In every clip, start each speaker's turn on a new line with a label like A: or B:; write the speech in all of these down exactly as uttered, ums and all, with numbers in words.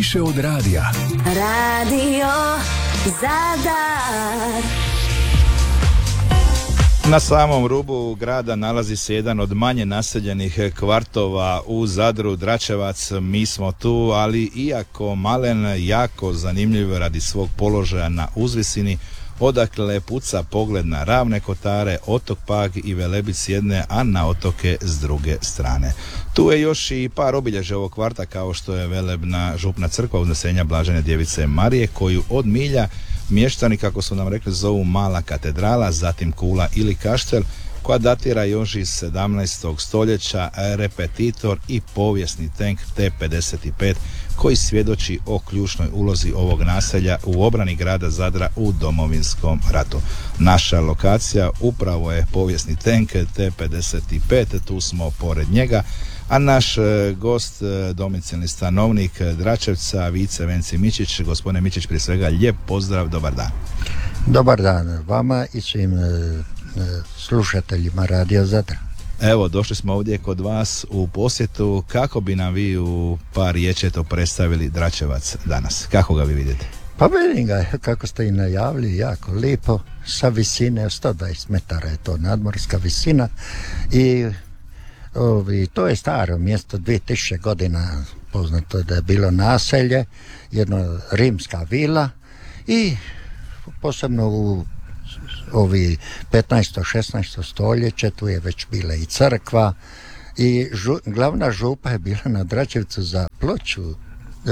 A: Više od radija.
B: Radio Zadar.
C: Na samom rubu grada nalazi se jedan od manje naseljenih kvartova u Zadru, Dračevac. Mi smo tu, ali iako malen, jako zanimljiv radi svog položaja na uzvisini, odakle puca pogled na Ravne Kotare, otok Pag i Velebit s jedne, a na otoke s druge strane. Tu je još i par obilježja ovog kvarta, kao što je velebna župna crkva Uznesenja Blažene Djevice Marije, koju od milja mještani, kako su nam rekli, zovu Mala katedrala, zatim Kula ili Kaštel, koja datira još iz sedamnaestog stoljeća, repetitor i povijesni tank T pedeset pet, koji svjedoči o ključnoj ulozi ovog naselja u obrani grada Zadra u Domovinskom ratu. Naša lokacija upravo je povijesni tank T pedeset pet, tu smo pored njega, a naš gost, domicilni stanovnik Dračevca, Vice Venci Mičić. Gospodine Mičić, prije svega lijep pozdrav, dobar dan.
D: Dobar dan vama i svim slušateljima Radio Zadra.
C: Evo, došli smo ovdje kod vas u posjetu. Kako bi nam vi u par riječi to predstavili Dračevac danas? Kako ga vi vidite?
D: Pa vidim ga, kako ste i najavili, jako lijepo, sa visine sto dvadeset metara je to nadmorska visina i ovi, to je staro mjesto, dvije tisuće godina poznato je da je bilo naselje, jedno rimska vila i posebno u ovi petnaesto šesnaesto stoljeće tu je već bila i crkva i žu, glavna župa je bila na Dračevcu za Ploču, e,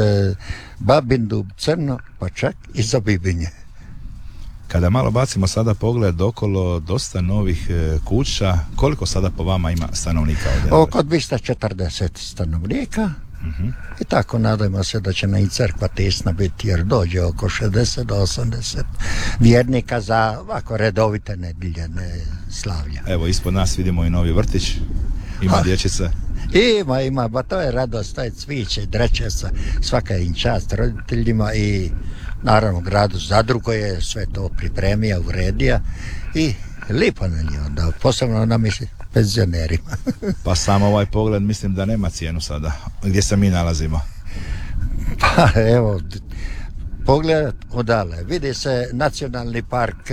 D: Babindub, Crno, pa čak i za Bibinje.
C: Kada malo bacimo sada pogled okolo, dosta novih e, kuća, koliko sada po vama ima stanovnika ovdje?
D: Oko dvjesto četrdeset stanovnika. Uh-huh. I tako nadajmo se da će na i crkva tesna biti, jer dođe oko šezdeset do osamdeset vjernika za ovako redovite nedeljne slavlja.
C: Evo, ispod nas vidimo i novi vrtić, ima ha. dječice.
D: Ima, ima, ba to je radost, to je cviće, Dračevca, svaka im čast roditeljima i naravno gradu Zadru koji je sve to pripremio, uredio i lipo na nje onda, posebno na misli penzionerima.
C: Pa samo ovaj pogled mislim da nema cijenu sada, gdje se mi nalazimo.
D: Pa evo, pogled odale, vidi se nacionalni park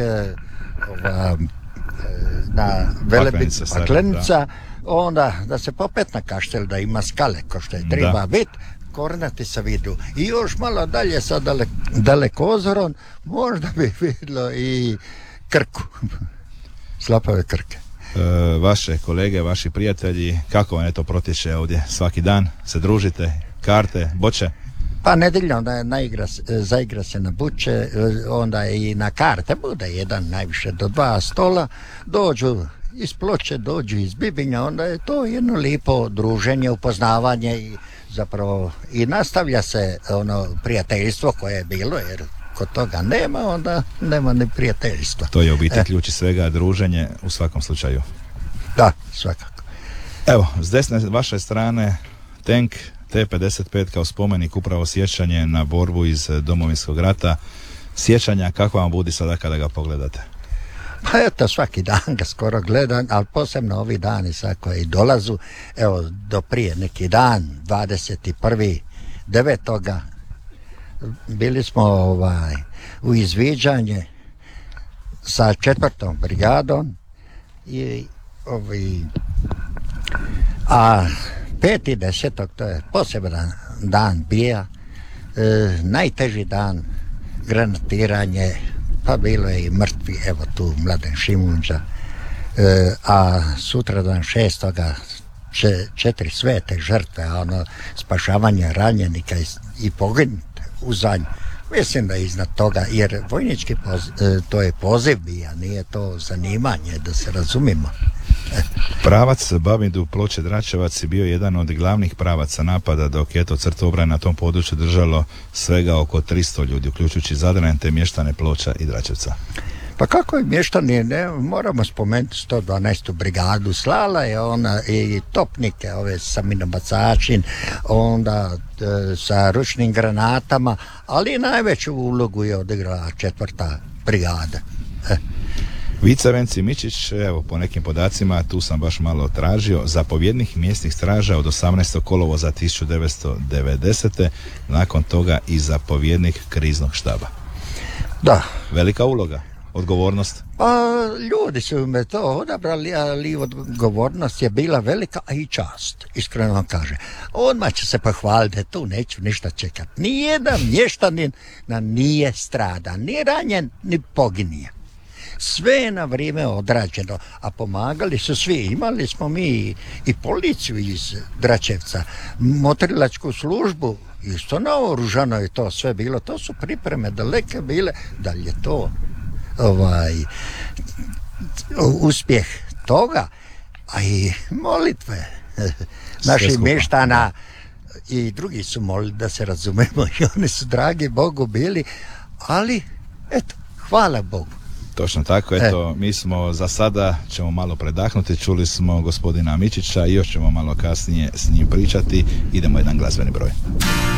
D: ova, na Velebit Paklenica, onda da se popet na Kaštel, da ima skale ko što je treba biti, kornati se vidu. I još malo dalje sa dalek, Dalekozorom možda bi vidjelo i Krku, Slapove Krke.
C: E, vaše kolege, vaši prijatelji, kako vam je to protječe ovdje? Svaki dan se družite, karte, boče?
D: Pa nedeljno onda naigra, zaigra se na buče, onda i na karte, bude jedan, najviše do dva stola, dođu iz Ploče, dođu iz Bibinja, onda je to jedno lijepo druženje, upoznavanje i zapravo i nastavlja se ono prijateljstvo koje je bilo, jer kod toga nema, onda nema ni prijateljstva.
C: To je u biti ključ svega, druženje u svakom slučaju.
D: Da, svakako.
C: Evo, s desne vaše strane tank T pedeset pet kao spomenik, upravo sjećanje na borbu iz Domovinskog rata. Sjećanja kako vam budi sada kada ga pogledate?
D: Pa eto, svaki dan ga skoro gledam, ali posebno ovi dani sad koji dolazu, evo do prije neki dan, dvadeset prvog devetoga bili smo ovaj, u izviđanje sa četvrtom brigadom i ovi, a peti desetog to je poseban dan bija, e, najteži dan, granatiranje, pa bilo je i mrtvi, evo tu Mladen Šimunđa, e, a sutradan šestoga če, četiri svete žrtve, a ono spašavanje ranjenika i, i poginut u zanj. Mislim da je iznad toga, jer vojnički poziv, to je poziv bija, nije to zanimanje, da se razumimo.
C: Pravac Babindub Ploče Dračevac je bio jedan od glavnih pravaca napada, dok je to crtu obrane na tom području držalo svega oko tristo ljudi, uključujući Zadrane te mještane Ploča i Dračevca.
D: Pa kako je mještani, ne, moramo spomenuti sto dvanaestu brigadu, slala je ona i topnike, ove sa minobacačin, onda e, sa ručnim granatama, ali najveću ulogu je odigrala četvrta brigada. E.
C: Vica Venci Mičić, evo po nekim podacima, tu sam baš malo tražio, zapovjednik mjesnih straža od osamnaestog kolovoza tisuću devetsto devedesete. Nakon toga i zapovjednik kriznog štaba.
D: Da.
C: Velika uloga, odgovornost.
D: Pa ljudi su me to odabrali, ali odgovornost je bila velika, a i čast, iskreno vam kaže. Odmah će se pohvaliti, tu neću ništa čekati. Nijedan mještanin na nije strada, ni ranjen, ni poginije. Sve je na vrijeme odrađeno, a pomagali su svi. Imali smo mi i policiju iz Dračevca, motrilačku službu, isto naoružano je to sve bilo. To su pripreme daleke bile, da li je to ovaj uspjeh toga, a i molitve naših mještana i drugi su molili, da se razumemo, i oni su dragi Bogu bili, ali eto, hvala Bogu.
C: Točno tako, eto, mi smo za sada, ćemo malo predahnuti, čuli smo gospodina Mičića i još ćemo malo kasnije s njim pričati. Idemo jedan glazbeni broj.